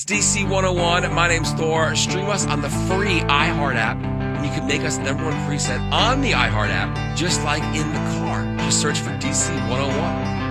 DC 101. My name's Thor. Stream us on the free iHeart app, and you can make us number one preset on the iHeart app, just like in the car. Just search for DC 101.